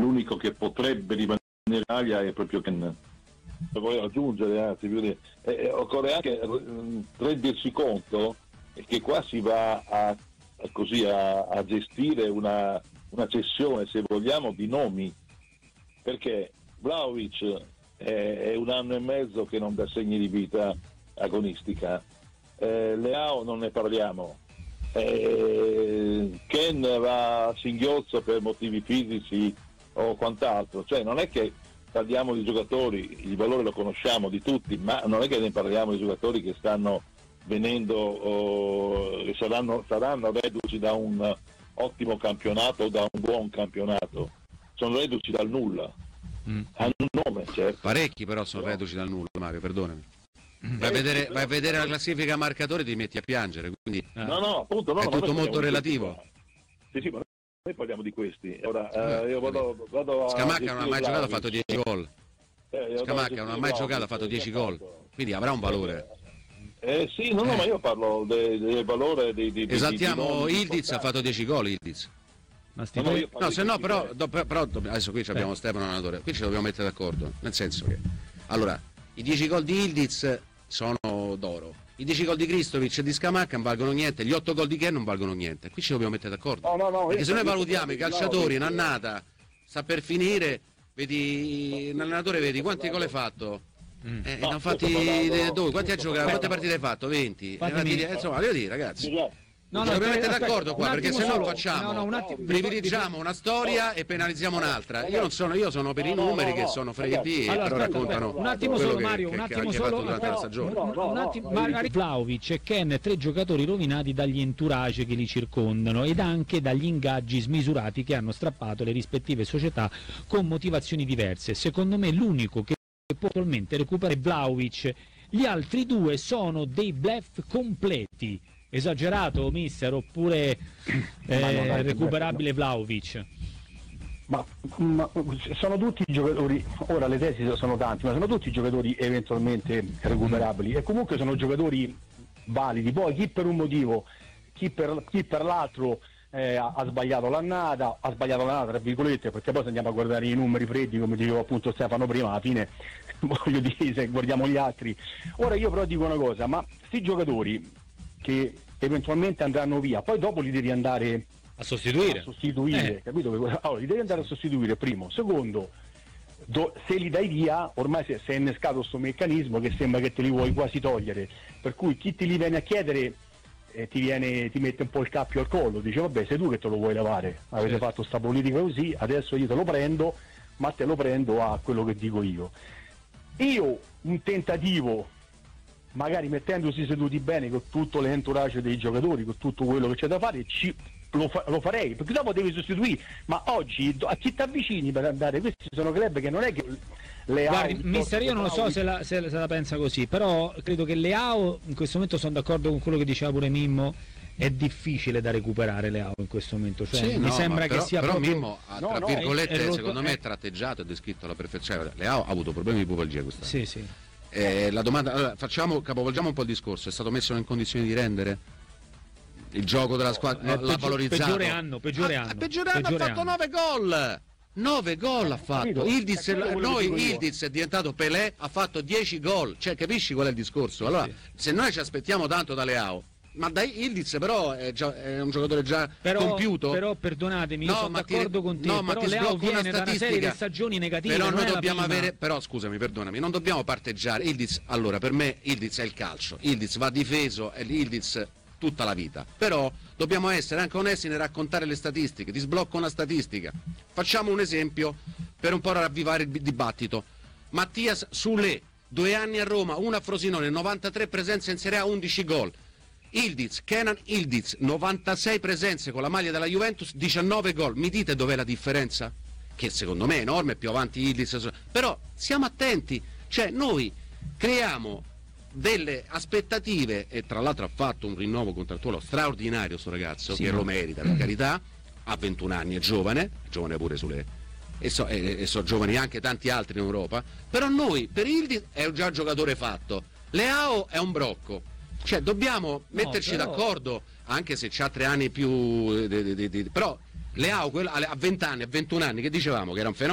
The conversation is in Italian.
l'unico che potrebbe rimanere in Italia è proprio Ken. Voglio aggiungere, anzi, occorre anche rendersi conto che qua si va a gestire una cessione, se vogliamo, di nomi, perché Vlahovic è 1 anno e mezzo che non dà segni di vita agonistica, Leao non ne parliamo, Ken va a singhiozzo per motivi fisici o quant'altro, cioè non è che parliamo di giocatori, il valore lo conosciamo di tutti, ma non è che ne parliamo di giocatori che stanno venendo e saranno reduci da un ottimo campionato o da un buon campionato, sono reduci dal nulla. Hanno un nome, certo. Parecchi però sono reduci dal nulla, Mario, perdonami. Vai a vedere la classifica marcatori, ti metti a piangere, quindi appunto, è tutto molto relativo. Sì, ma noi parliamo di questi. Ora io vado a Scamacca non ha mai giocato, ha fatto 10 gol. Scamacca non ha mai giocato, ha fatto 10 gol, quindi avrà un valore. Sì, ma io parlo del valore di esaltiamo Ildiz, ha fatto 10 gol Ildiz. Però adesso qui abbiamo Stefano allenatore, qui ci dobbiamo mettere d'accordo, nel senso che allora i 10 gol di Ildiz sono d'oro, i 10 gol di Kristovic e di Scamacca non valgono niente, gli 8 gol di Ken non valgono niente, qui ci dobbiamo mettere d'accordo. Perché se noi valutiamo i calciatori in annata, sta per finire, vedi l'allenatore, vedi quanti gol hai fatto? Ne hanno fatti dove? Quanti ha giocato? Quante partite hai fatto? 20? Insomma, voglio dire, ragazzi. Ci dobbiamo mettere d'accordo qua, perché se no facciamo privilegiamo una storia e penalizziamo un'altra. Io sono per i numeri che sono freddi e però raccontano un attimo solo Mario, un attimo solo durante la stagione. Magari Vlahovic e Ken, 3 giocatori rovinati dagli entourage che li circondano ed anche dagli ingaggi smisurati che hanno strappato le rispettive società con motivazioni diverse. Secondo me l'unico che può attualmente recuperare è Vlahovic, gli altri 2 sono dei bluff completi. Esagerato, mister, oppure recuperabile Vlahovic? Ma sono tutti giocatori, ora le tesi sono tanti, ma sono tutti giocatori eventualmente recuperabili e comunque sono giocatori validi. Poi chi per un motivo, chi per l'altro ha sbagliato l'annata tra virgolette, perché poi se andiamo a guardare i numeri freddi, come dicevo appunto Stefano prima, alla fine voglio dire, se guardiamo gli altri. Ora io però dico una cosa, ma questi giocatori che eventualmente andranno via, poi dopo li devi andare a sostituire, capito? Allora, li devi andare a sostituire, primo. Secondo, se li dai via, ormai si è innescato questo meccanismo che sembra che te li vuoi quasi togliere, per cui chi ti li viene a chiedere ti mette un po' il cappio al collo, dice vabbè, sei tu che te lo vuoi lavare, avete fatto sta politica così, adesso io te lo prendo, ma te lo prendo a quello che dico io. Un tentativo, magari mettendosi seduti bene con tutto l'entourage dei giocatori, con tutto quello che c'è da fare, lo farei, perché dopo devi sostituire, ma oggi a chi ti avvicini per andare? Questi sono club che non è che Guardi, mister, io non lo so se la pensa così, però credo che Leao, in questo momento sono d'accordo con quello che diceva pure Mimmo, è difficile da recuperare Leao in questo momento, cioè, sì, mi sembra che sia però proprio... Mimmo tra virgolette secondo me è tratteggiato e descritto alla perfezione. Leao ha avuto problemi di pubalgia quest'anno. Sì. La domanda, allora, capovolgiamo un po' il discorso. È stato messo in condizioni di rendere il gioco della squadra, l'ha valorizzato. Peggiore anno. Ha fatto 9 gol. 9 gol ha fatto. Ildiz è diventato Pelé, ha fatto 10 gol. Cioè, capisci qual è il discorso? Allora, se noi ci aspettiamo tanto da Leao, ma dai, Ildiz però è un giocatore già compiuto. Però perdonatemi, io sono d'accordo con te, ma però ti Leao sblocco una viene da una serie di stagioni negative. Però noi dobbiamo avere, però scusami, perdonami, non dobbiamo parteggiare. Ildiz, allora per me Ildiz è il calcio. Ildiz va difeso, è Ildiz tutta la vita. Però dobbiamo essere anche onesti nel raccontare le statistiche. Ti sblocco una statistica. Facciamo un esempio per un po' ravvivare il dibattito. Mattias Sule, 2 anni a Roma, 1 a Frosinone, 93 presenze in Serie A, 11 gol. Kenan Ildiz, 96 presenze con la maglia della Juventus, 19 gol. Mi dite dov'è la differenza? Che secondo me è enorme, più avanti Ildiz. Però siamo attenti, cioè noi creiamo delle aspettative, e tra l'altro ha fatto un rinnovo contrattuale straordinario sto ragazzo, che lo merita, per carità, ha 21 anni, è giovane pure sulle... e so giovani anche tanti altri in Europa, però noi per Ildiz è già un giocatore fatto, Leao è un brocco, cioè dobbiamo metterci d'accordo, anche se c'ha 3 anni più però Leao a 20 anni, a 21 anni, che dicevamo che era un fenomeno